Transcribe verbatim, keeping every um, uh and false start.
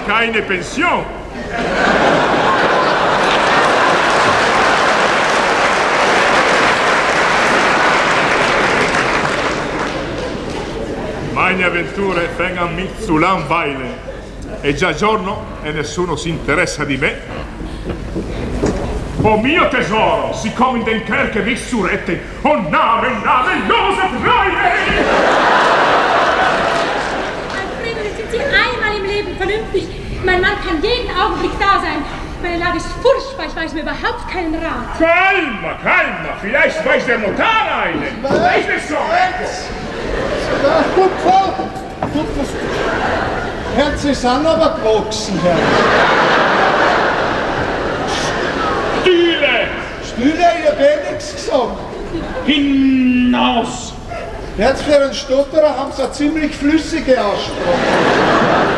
keine Pension. Meine avventure vengono mi zu langweilen. È già giorno e nessuno si interessa di me. Oh mio tesoro, siccome in den Kerker mich zu retten, oh Name, namenlose Freude! Alfredo, sind Sie einmal im Leben vernünftig? Mein Mann kann jeden Augenblick da sein. Meine Lage ist furchtbar, ich weiß mir überhaupt keinen Rat. Calma, calma, vielleicht weiß der Notar einen. Weiß es so. Ja, gut, Frau. Gut, das Herz ist auch aber gewachsen, Herr. Stühle! Stühle, ich hab eh nichts gesagt. Hinaus! Jetzt für einen Stotterer haben sie eine ziemlich flüssige Aussprache.